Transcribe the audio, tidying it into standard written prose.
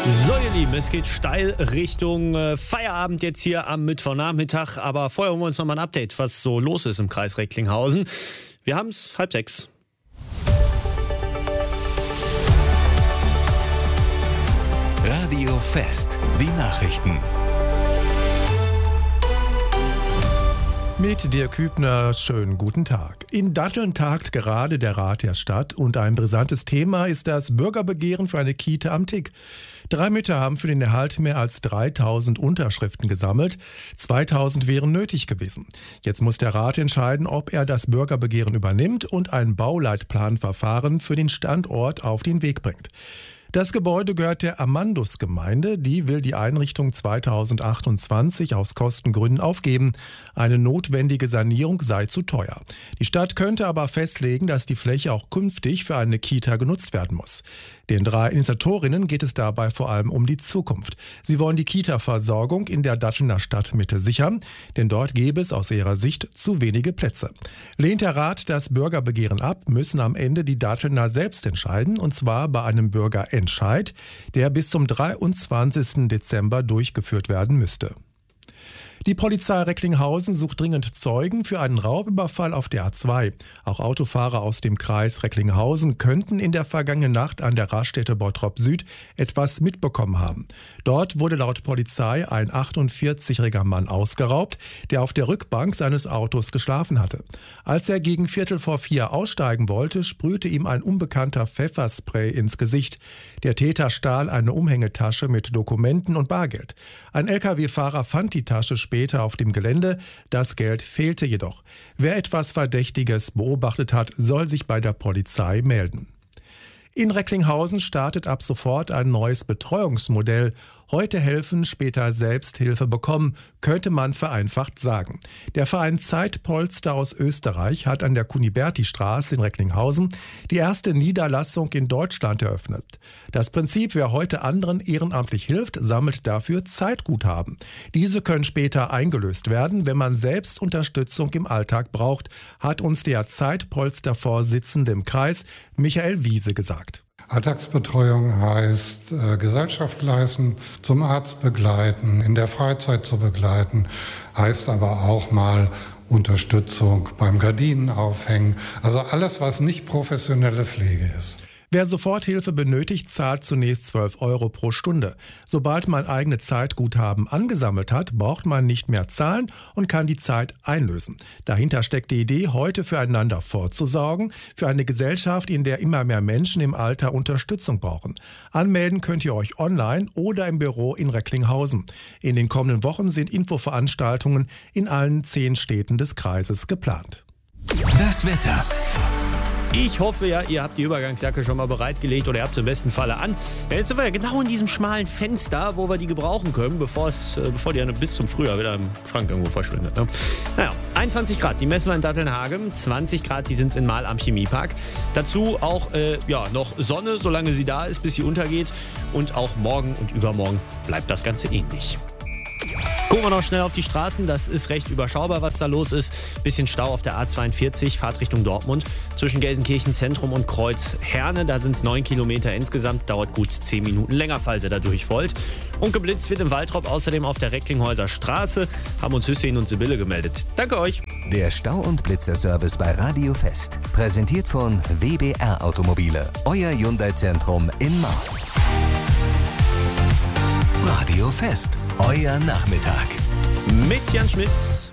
So ihr Lieben, es geht steil Richtung Feierabend jetzt hier am Mittwochnachmittag, aber vorher holen wir uns nochmal ein Update, was so los ist im Kreis Recklinghausen. Wir haben es 5:30. Radio Fest, die Nachrichten. Mit Dirk Hübner, schönen guten Tag. In Datteln tagt gerade der Rat der Stadt und ein brisantes Thema ist das Bürgerbegehren für eine Kita am Tick. 3 Mütter haben für den Erhalt mehr als 3000 Unterschriften gesammelt. 2000 wären nötig gewesen. Jetzt muss der Rat entscheiden, ob er das Bürgerbegehren übernimmt und ein Bauleitplanverfahren für den Standort auf den Weg bringt. Das Gebäude gehört der Amandus-Gemeinde. Die will die Einrichtung 2028 aus Kostengründen aufgeben. Eine notwendige Sanierung sei zu teuer. Die Stadt könnte aber festlegen, dass die Fläche auch künftig für eine Kita genutzt werden muss. Den 3 Initiatorinnen geht es dabei vor allem um die Zukunft. Sie wollen die Kita-Versorgung in der Dattelner Stadtmitte sichern, denn dort gäbe es aus ihrer Sicht zu wenige Plätze. Lehnt der Rat das Bürgerbegehren ab, müssen am Ende die Dattelner selbst entscheiden, und zwar bei einem Bürgerentscheid, der bis zum 23. Dezember durchgeführt werden müsste. Die Polizei Recklinghausen sucht dringend Zeugen für einen Raubüberfall auf der A2. Auch Autofahrer aus dem Kreis Recklinghausen könnten in der vergangenen Nacht an der Raststätte Bottrop Süd etwas mitbekommen haben. Dort wurde laut Polizei ein 48-jähriger Mann ausgeraubt, der auf der Rückbank seines Autos geschlafen hatte. Als er gegen 3:45 aussteigen wollte, sprühte ihm ein unbekannter Pfefferspray ins Gesicht. Der Täter stahl eine Umhängetasche mit Dokumenten und Bargeld. Ein Lkw-Fahrer fand die Tasche später auf dem Gelände. Das Geld fehlte jedoch. Wer etwas Verdächtiges beobachtet hat, soll sich bei der Polizei melden. In Recklinghausen startet ab sofort ein neues Betreuungsmodell. Heute helfen, später Selbsthilfe bekommen, könnte man vereinfacht sagen. Der Verein Zeitpolster aus Österreich hat an der Kuniberti-Straße in Recklinghausen die erste Niederlassung in Deutschland eröffnet. Das Prinzip, wer heute anderen ehrenamtlich hilft, sammelt dafür Zeitguthaben. Diese können später eingelöst werden, wenn man selbst Unterstützung im Alltag braucht, hat uns der Zeitpolster-Vorsitzende im Kreis, Michael Wiese, gesagt. Alltagsbetreuung heißt Gesellschaft leisten, zum Arzt begleiten, in der Freizeit zu begleiten, heißt aber auch mal Unterstützung beim Gardinen aufhängen. Also alles, was nicht professionelle Pflege ist. Wer Soforthilfe benötigt, zahlt zunächst 12 € pro Stunde. Sobald man eigene Zeitguthaben angesammelt hat, braucht man nicht mehr zahlen und kann die Zeit einlösen. Dahinter steckt die Idee, heute füreinander vorzusorgen, für eine Gesellschaft, in der immer mehr Menschen im Alter Unterstützung brauchen. Anmelden könnt ihr euch online oder im Büro in Recklinghausen. In den kommenden Wochen sind Infoveranstaltungen in allen 10 Städten des Kreises geplant. Das Wetter. Ich hoffe ja, ihr habt die Übergangsjacke schon mal bereitgelegt oder ihr habt sie im besten Falle an. Jetzt sind wir ja genau in diesem schmalen Fenster, wo wir die gebrauchen können, bevor die dann bis zum Frühjahr wieder im Schrank irgendwo verschwindet. Ne? Naja, 21 Grad, die messen wir in Datteln-Hagen, 20 Grad, die sind es in Mahl am Chemiepark. Dazu auch noch Sonne, solange sie da ist, bis sie untergeht. Und auch morgen und übermorgen bleibt das Ganze ähnlich. Gucken wir noch schnell auf die Straßen. Das ist recht überschaubar, was da los ist. Bisschen Stau auf der A42, Fahrt Richtung Dortmund. Zwischen Gelsenkirchen Zentrum und Kreuz Herne, da sind es 9 Kilometer insgesamt. Dauert gut 10 Minuten länger, falls ihr da durchwollt. Und geblitzt wird im Waltrop außerdem auf der Recklinghäuser Straße. Haben uns Hüssein und Sibylle gemeldet. Danke euch. Der Stau- und Blitzerservice bei Radio Fest. Präsentiert von WBR Automobile. Euer Hyundai-Zentrum in Mahl. Radio Fest. Euer Nachmittag. Mit Jan Schmitz.